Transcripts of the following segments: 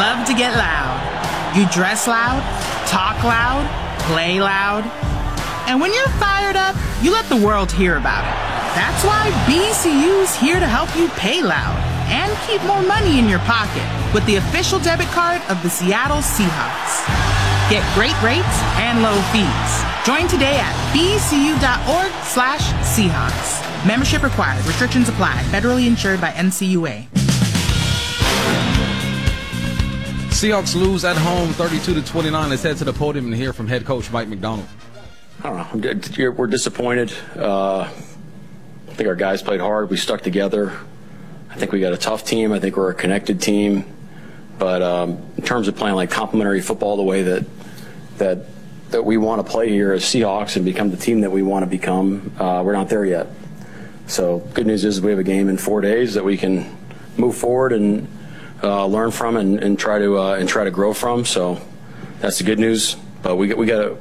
love to get loud. You dress loud, talk loud, play loud. And when you're fired up, you let the world hear about it. That's why BCU's here to help you pay loud and keep more money in your pocket with the official debit card of the Seattle Seahawks. Get great rates and low fees. Join today at bcu.org/Seahawks. Membership required. Restrictions apply. Federally insured by NCUA. Seahawks lose at home 32-29. Let's head to the podium and hear from head coach Mike Macdonald. I don't know. We're disappointed. I think our guys played hard. We stuck together. I think we got a tough team. I think we're a connected team. But in terms of playing like complementary football the way that we want to play here as Seahawks and become the team that we want to become, we're not there yet. So good news is we have a game in 4 days that we can move forward and learn from and try to grow from. So that's the good news. But we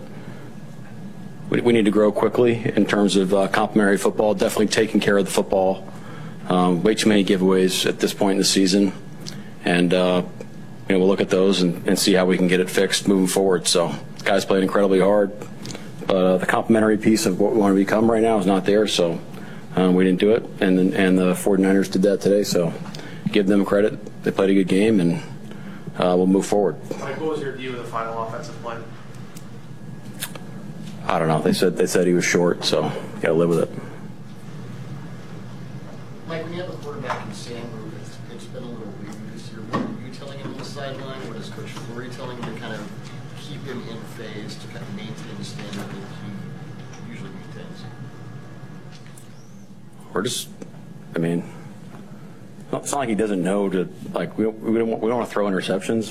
need to grow quickly in terms of complementary football. Definitely taking care of the football. Way too many giveaways at this point in the season, and we'll look at those and see how we can get it fixed moving forward. So guys played incredibly hard, but the complementary piece of what we want to become right now is not there. So we didn't do it, and the 49ers did that today. So give them credit. They played a good game, and we'll move forward. Mike, what was your view of the final offensive play? I don't know. They said he was short, so got to live with it. Mike, when you have a quarterback in Sam, it's been a little weird this year. What are you telling him on the sideline? What is Coach Flory telling him to kind of keep him in phase, to kind of maintain the standard that he usually maintains? It's not like he doesn't know to, like, we don't want to throw interceptions,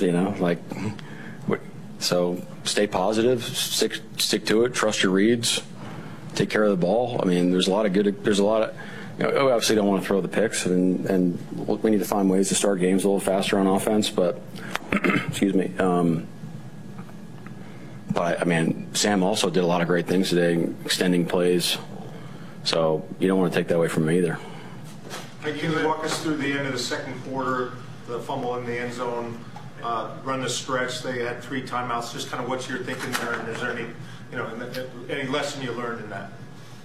so stay positive, stick to it, trust your reads, take care of the ball. I mean, there's a lot of, we obviously don't want to throw the picks, and we need to find ways to start games a little faster on offense, but, excuse me. But, Sam also did a lot of great things today, extending plays, so you don't want to take that away from me either. Can you walk us through the end of the second quarter, the fumble in the end zone, run the stretch? They had 3 timeouts. Just kind of what's your thinking there, and is there any lesson you learned in that?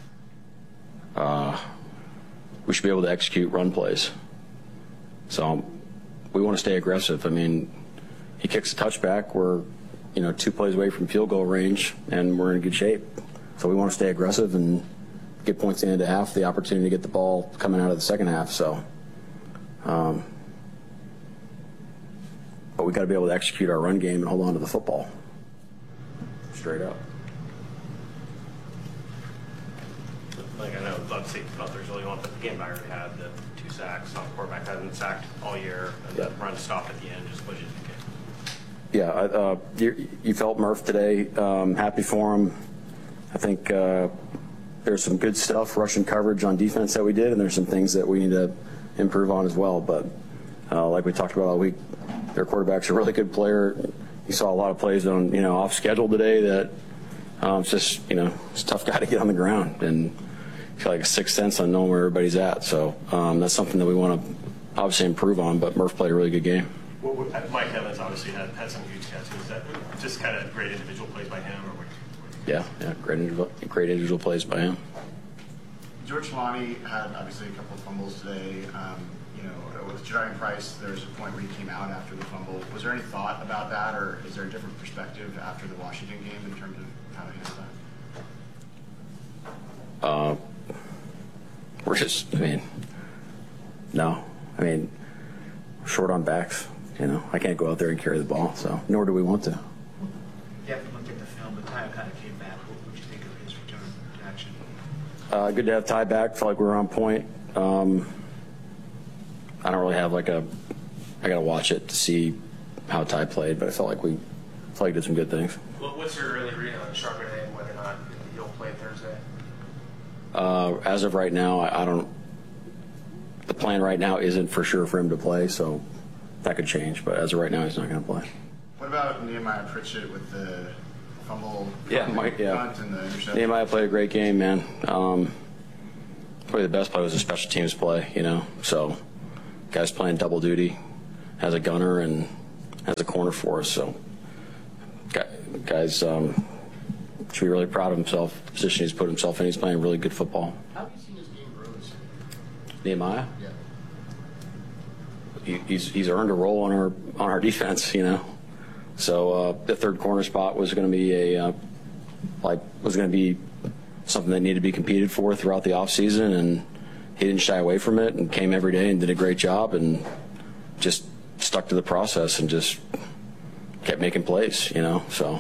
We should be able to execute run plays. So we want to stay aggressive. He kicks a touchback. We're 2 plays away from field goal range, and we're in good shape. So we want to stay aggressive and get points in the half, the opportunity to get the ball coming out of the second half. So, but we got to be able to execute our run game and hold on to the football. Straight up. I know obviously Butler's really one, but the game I already had the 2 sacks. The quarterback hasn't sacked all year, and the run stopped at the end. Just what did you think? Yeah, you felt Murph today. Happy for him. I think there's some good stuff, rushing coverage on defense that we did, and there's some things that we need to improve on as well. But like we talked about all week, their quarterback's a really good player. You saw a lot of plays on off schedule today that it's just it's a tough guy to get on the ground, and I feel like a sixth sense on knowing where everybody's at. So that's something that we want to obviously improve on. But Murph played a really good game. Mike Evans obviously had some huge catches. Is that just kind of great individual plays by him, or what? Yeah, great individual plays by him. George Kalani had obviously a couple of fumbles today. With Jadarian Price, there was a point where he came out after the fumble. Was there any thought about that, or is there a different perspective after the Washington game in terms of how to handle that? We're just, no. We're short on backs. I can't go out there and carry the ball, so nor do we want to. You have to look at the film, but Ty kind of came back. What would you think of his return to action? Good to have Ty back. Felt like we were on point. I don't really have I got to watch it to see how Ty played, but I felt like he did some good things. What's your early read on Charbonnet and whether or not he'll play Thursday? As of right now, I don't. The plan right now isn't for sure for him to play, so that could change. But as of right now, he's not going to play. What about Nehemiah Pritchett with the fumble? Mike. Yeah. And the interception? Nehemiah played a great game, man. Probably the best play was a special teams play. So guys playing double duty as a gunner and as a corner for us. So, guys, should be really proud of himself. The position he's put himself in. He's playing really good football. How have you seen his game grow this year? Nehemiah? Yeah. He's earned a role on our defense, you know. So the third corner spot was going to be something that needed to be competed for throughout the offseason, and he didn't shy away from it and came every day and did a great job and just stuck to the process and just kept making plays, you know. So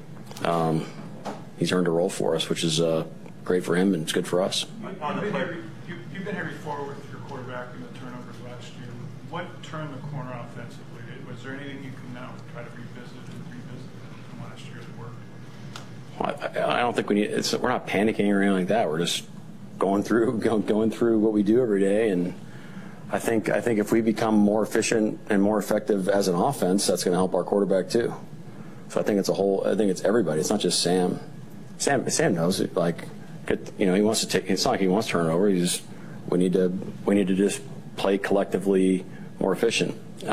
he's earned a role for us, which is great for him and it's good for us. You've been here before with your quarterback and the turnovers last year. What turned the corner offensively? Was there anything you can now try to revisit from last year that worked? I don't think we need. We're not panicking or anything like that. We're just going through what we do every day, and I think if we become more efficient and more effective as an offense, that's going to help our quarterback too. So I think it's I think it's everybody. It's not just Sam. Sam knows it. Like, you know, he wants to take. It's not like he wants to turn it over. We need to just play collectively more efficient.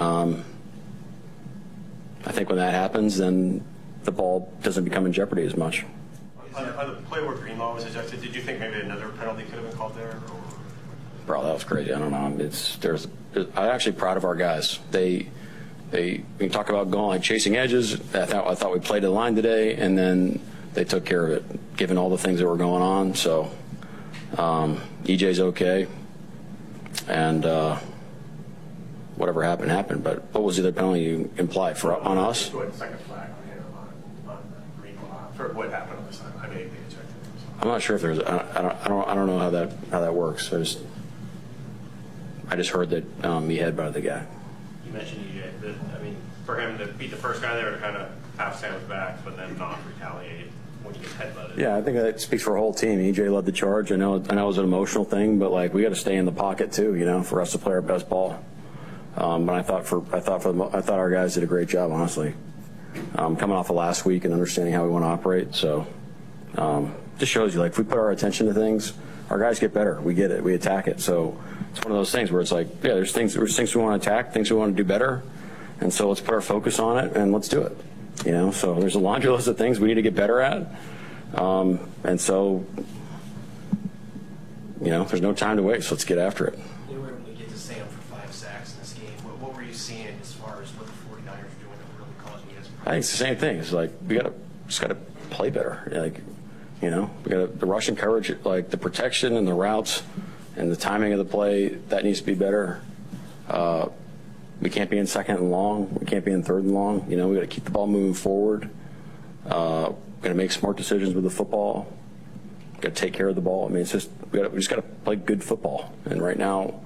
I think when that happens, then the ball doesn't become in jeopardy as much. On the play where Greenlaw was ejected, did you think maybe another penalty could have been called there? Or? Bro, that was crazy. I don't know. I'm actually proud of our guys. We can talk about going like chasing edges. I thought we played the line today, and then they took care of it, given all the things that were going on. So EJ's okay, and whatever happened. But what was the other penalty you implied on us? Go ahead, second flag on him on Greenlaw for what happened on the side. I mean, I'm not sure if there's. I don't know how that works. I just heard that he headbutted the guy. You mentioned EJ, but I mean, for him to beat the first guy there to kind of have Sam's back, but then not retaliate when you get headbutted. Yeah, I think that speaks for our whole team. EJ led the charge. I know it was an emotional thing, but like we got to stay in the pocket too, you know, for us to play our best ball. But I thought our guys did a great job, honestly, coming off of last week and understanding how we want to operate. So just shows you, like, if we put our attention to things, our guys get better. We get it. We attack it. So it's one of those things where it's like, yeah, there's things we want to attack, things we want to do better, and so let's put our focus on it and let's do it. You know, so there's a laundry list of things we need to get better at, and so, you know, there's no time to waste. Let's get after it. You were able to get to Sam for 5 sacks in this game. What were you seeing as far as what the 49ers are doing that really causing you guys? I think it's the same thing. It's like we just got to play better. Like, you know, we got the rushing coverage, like the protection and the routes and the timing of the play, that needs to be better. We can't be in second and long. We can't be in third and long. You know, we got to keep the ball moving forward. Got to make smart decisions with the football. Got to take care of the ball. I mean, it's just we just got to play good football. And right now,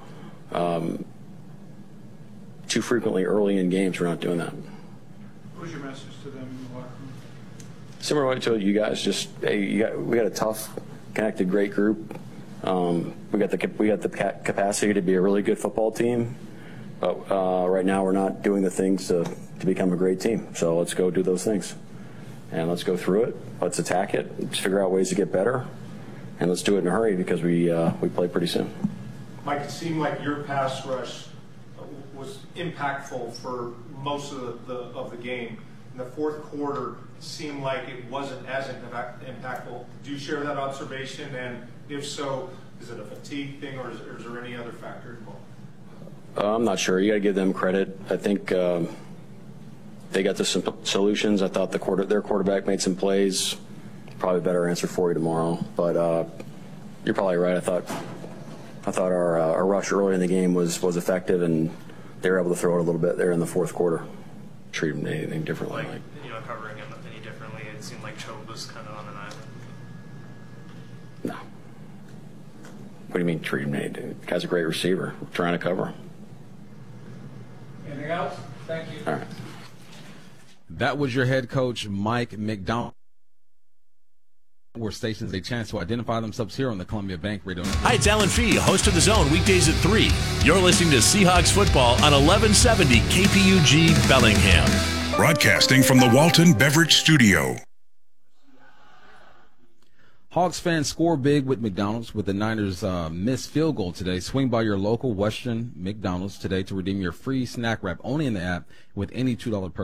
too frequently early in games, we're not doing that. What was your message to them in the locker room? Similar to what I told you guys. Just hey, we got a tough, connected, great group. We got the capacity to be a really good football team. But right now we're not doing the things to become a great team. So let's go do those things. And let's go through it. Let's attack it. Let's figure out ways to get better. And let's do it in a hurry because we play pretty soon. Mike, it seemed like your pass rush was impactful for most of the game. In the fourth quarter, it seemed like it wasn't as impactful. Do you share that observation? And if so, is it a fatigue thing or is there any other factor involved? I'm not sure. You got to give them credit. I think they got the solutions. I thought their quarterback made some plays. Probably a better answer for you tomorrow. But you're probably right. I thought our rush early in the game was effective, and they were able to throw it a little bit there in the fourth quarter. Treat them anything differently. Like, you know, covering him any differently. It seemed like Chobe was kind of on an island. No. What do you mean treat him anything? The guy's a great receiver. We're trying to cover him. Anything else? Thank you. All right. That was your head coach, Mike Macdonald. Where stations a chance to identify themselves here on the Columbia Bank Radio. Hi, it's Alan Fee, host of The Zone, weekdays at 3. You're listening to Seahawks football on 1170 KPUG Bellingham. Broadcasting from the Walton Beverage Studio. Hawks fans score big with McDonald's with the Niners' missed field goal today. Swing by your local Western McDonald's today to redeem your free snack wrap only in the app with any $2 purchase.